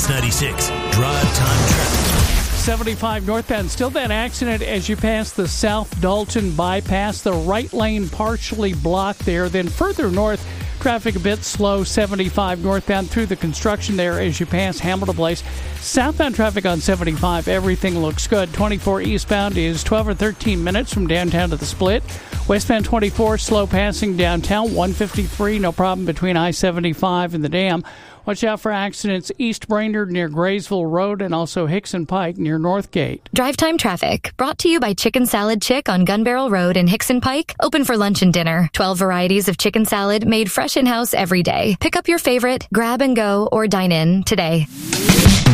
Sports 96. Drive Time Traffic. 75 northbound. Still that accident as you pass the South Dalton bypass. The right lane partially blocked there. Then further north, traffic a bit slow. 75 northbound through the construction there as you pass Hamilton Place. Southbound traffic on 75, everything looks good. 24 eastbound is 12 or 13 minutes from downtown to the split. Westbound 24, slow passing downtown. 153, no problem between I-75 and the dam. Watch out for accidents east Brainerd near Graysville Road and also Hickson Pike near Northgate. Drive Time Traffic, brought to you by Chicken Salad Chick on Gun Barrel Road in Hickson Pike. Open for lunch and dinner. 12 varieties of chicken salad made fresh in-house every day. Pick up your favorite, grab and go, or dine in today.